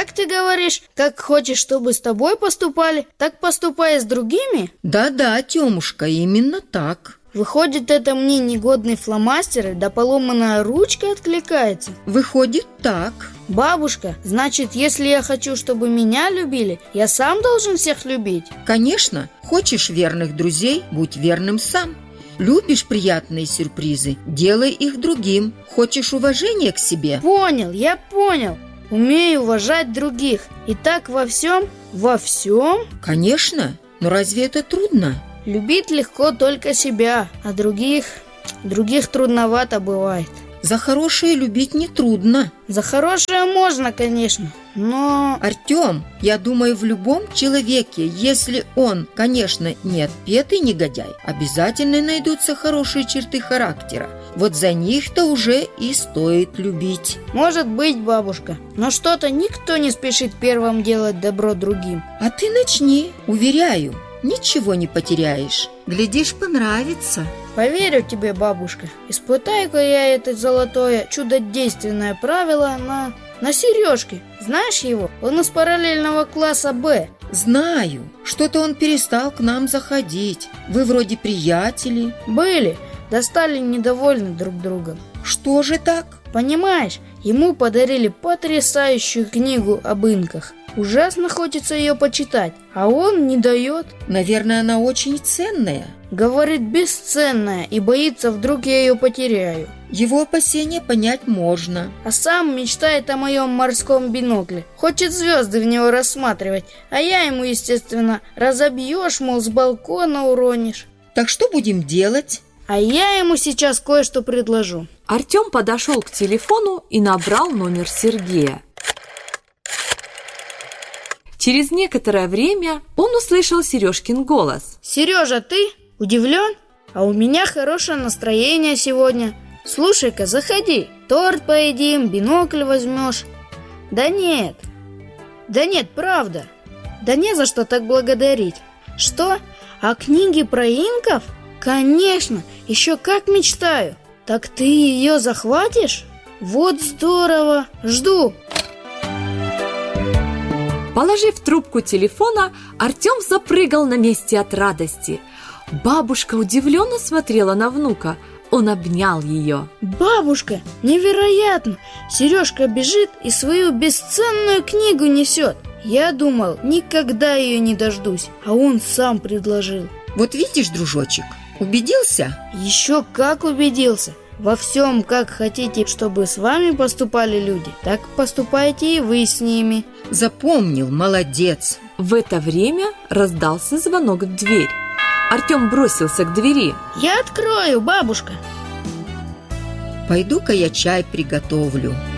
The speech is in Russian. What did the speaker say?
Как ты говоришь, как хочешь, чтобы с тобой поступали, так поступай с другими? Да-да, Тёмушка, именно так. Выходит, это мне негодный фломастер, да поломанная ручка откликается? Выходит так. Бабушка, значит, если я хочу, чтобы меня любили, я сам должен всех любить? Конечно, хочешь верных друзей, будь верным сам. Любишь приятные сюрпризы, делай их другим. Хочешь уважения к себе? Понял, я понял. Умею уважать других. И так во всем? Во всем? Конечно, но разве это трудно? Любить легко только себя, а других трудновато бывает. За хорошее любить нетрудно. За хорошее можно, конечно, но... Артём, я думаю, в любом человеке, если он, конечно, не отпетый негодяй, обязательно найдутся хорошие черты характера. Вот за них-то уже и стоит любить. Может быть, бабушка, но что-то никто не спешит первым делать добро другим. А ты начни, уверяю, ничего не потеряешь. Глядишь, понравится. Поверю тебе, бабушка. Испытаю-ка я это золотое чудодейственное правило на Сережке. Знаешь его? Он из параллельного класса Б. Знаю. Что-то он перестал к нам заходить. Вы вроде приятели. Были. Да стали недовольны друг другом. Что же так? Понимаешь, ему подарили потрясающую книгу об инках. Ужасно хочется ее почитать, а он не дает. Наверное, она очень ценная. Говорит, бесценная, и боится, вдруг я ее потеряю. Его опасения понять можно. А сам мечтает о моем морском бинокле. Хочет звезды в него рассматривать, а я ему, естественно, разобьешь, мол, с балкона уронишь. Так что будем делать? А я ему сейчас кое-что предложу. Артём подошел к телефону и набрал номер Сергея. Через некоторое время он услышал Сережкин голос. Сережа, ты удивлен? А у меня хорошее настроение сегодня. Слушай-ка, заходи. Торт поедим, бинокль возьмешь. Да нет, правда. Да не за что так благодарить. Что? А книги про инков? Конечно, еще как мечтаю. Так ты ее захватишь? Вот здорово. Жду. Положив трубку телефона, Артём запрыгал на месте от радости. Бабушка удивленно смотрела на внука. Он обнял ее. Бабушка, невероятно! Сережка бежит и свою бесценную книгу несет. Я думал, никогда ее не дождусь, а он сам предложил. Вот видишь, дружочек, убедился? Еще как убедился. Во всем, как хотите, чтобы с вами поступали люди, так поступайте и вы с ними. Запомнил, молодец. В это время раздался звонок в дверь. Артём бросился к двери. Я открою, бабушка. Пойду-ка я чай приготовлю.